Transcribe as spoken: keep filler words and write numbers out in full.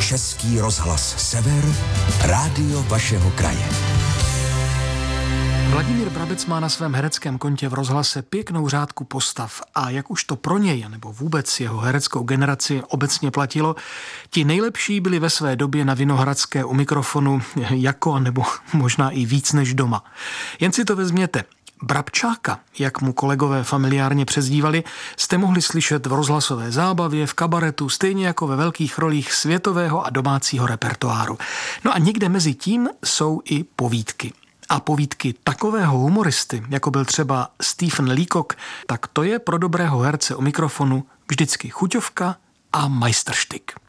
Český rozhlas Sever, rádio vašeho kraje. Vladimír Brabec má na svém hereckém kontě v rozhlase pěknou řádku postav a jak už to pro něj, nebo vůbec jeho hereckou generaci obecně platilo, ti nejlepší byli ve své době na Vinohradské u mikrofonu jako, nebo možná i víc než doma. Jen si to vezměte. Brabčáka, jak mu kolegové familiárně přezdívali, jste mohli slyšet v rozhlasové zábavě, v kabaretu, stejně jako ve velkých rolích světového a domácího repertoáru. No a někde mezi tím jsou i povídky. A povídky takového humoristy, jako byl třeba Stephen Leacock, tak to je pro dobrého herce u mikrofonu vždycky chuťovka a majstrštyk.